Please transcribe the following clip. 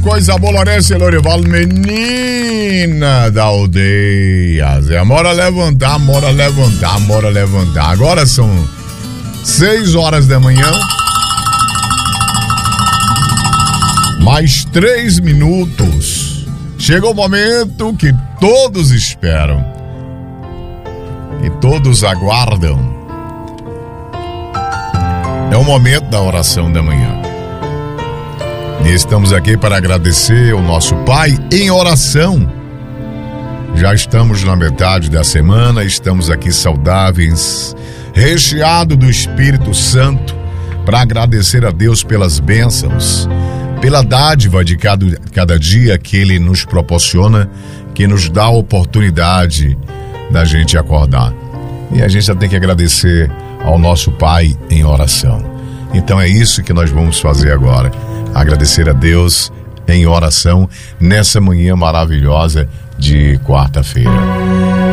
coisa boa, Lourenço e Lorival, menina da aldeia. Zé, bora levantar. Agora são 6 horas da manhã. Mais 3 minutos. Chega o momento que todos esperam e todos aguardam. É o momento da oração da manhã. E estamos aqui para agradecer ao nosso Pai em oração. Já estamos na metade da semana, estamos aqui saudáveis, recheados do Espírito Santo, para agradecer a Deus pelas bênçãos, pela dádiva de cada dia que Ele nos proporciona, que nos dá a oportunidade da gente acordar. E a gente já tem que agradecer ao nosso Pai em oração. Então é isso que nós vamos fazer agora. Agradecer a Deus em oração nessa manhã maravilhosa de quarta-feira.